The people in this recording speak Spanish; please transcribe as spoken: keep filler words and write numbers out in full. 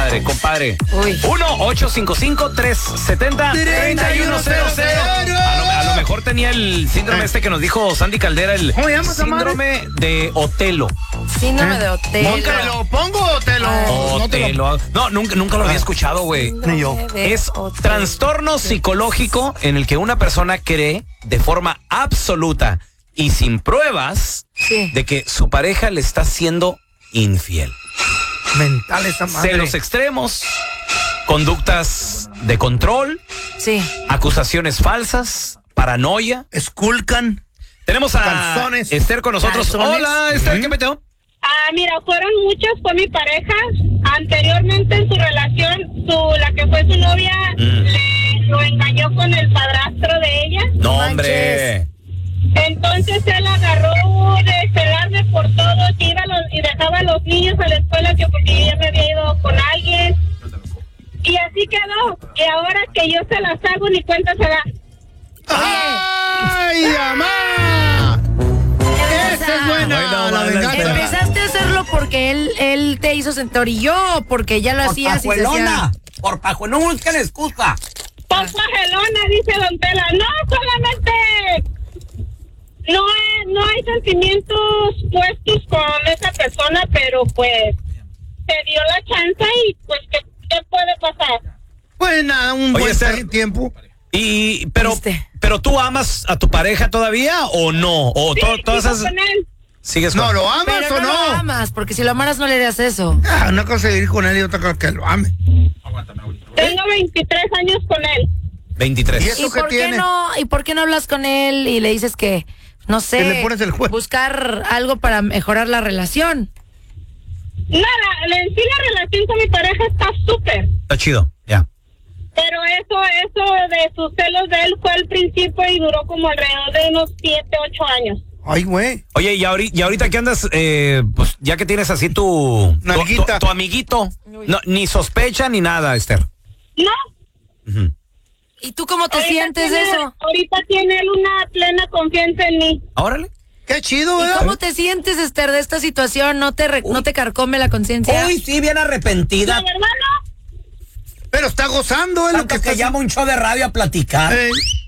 compadre, compadre. Uy. uno ocho cinco cinco, tres siete cero, tres uno cero cero. A lo, a lo mejor tenía el síndrome este que nos dijo Sandy Caldera, el ¿Cómo llama esa síndrome de Otelo. Síndrome de Otelo. ¿Te lo pongo o te lo...? No, te lo... no nunca, nunca lo había escuchado, güey. Ni yo. Es trastorno psicológico en el que una persona cree de forma absoluta y sin pruebas Sí. de que su pareja le está siendo infiel. Mental esa madre. Celos extremos, conductas de control, Sí. acusaciones falsas, paranoia. Esculcan. Tenemos a Calzones. Esther con nosotros. Calzones. Hola, Esther, ¿qué peteo? Ah, mira, fueron muchas, fue mi pareja. Anteriormente en su relación, su, la que fue su novia, Mm. le, lo engañó con el padrastro de ella. No, manches. hombre. Entonces él agarró de celarme por todo, que iba a los, y dejaba a los niños a la escuela que porque ella me había ido con alguien. Y así quedó. Y ahora que yo se las hago, ni cuenta se da. ¡Ay, mamá! Esa es buena, Bueno, la vale, venganza. ¿Empezaste a hacerlo porque él, él te hizo sentir y yo o porque ya lo hacías y se hacía? Por pajuelona, no busquen excusa. Por pajelona, dice Don Tela. No, solamente no hay, no hay sentimientos puestos con esa persona, pero pues te dio la chance y pues ¿qué, qué puede pasar? Pues nada, un Oye, buen Esther. tiempo. Y, pero, Este. pero tú amas a tu pareja todavía o no? O Sí, to- todas sigo esas con él. sigues con No, ¿lo amas Pero o no, no? lo amas, porque si lo amaras no le das eso. Ah, una cosa es ir con él y otra cosa que lo ame. Tengo veintitrés años con él. veintitrés. ¿Y eso ¿Y qué por qué tiene? no? ¿Y por qué no hablas con él y le dices que no sé, Que le pones el juez. buscar algo para mejorar la relación? Nada, en sí la relación con mi pareja está súper. Está chido, ya. Pero eso, eso de sus celos de él fue al principio y duró como alrededor de unos siete, ocho años. Ay, güey. Oye, y ahorita, y ahorita que andas, eh, pues ya que tienes así tu, tu, Nalguita. tu- tu amiguito, no, ni sospecha ni nada, Esther. No. Ujú. ¿Y tú cómo te ahorita sientes de tiene- eso? Ahorita tiene él una plena confianza en mí. Órale. Qué chido, ¿Y ¿verdad? cómo te sientes, Esther, de esta situación? ¿No te, re- no te carcome la conciencia? Uy, sí, bien La arrepentida. verdad no. Pero está gozando, es lo Tanto que que está llama un show de radio a platicar. Eh,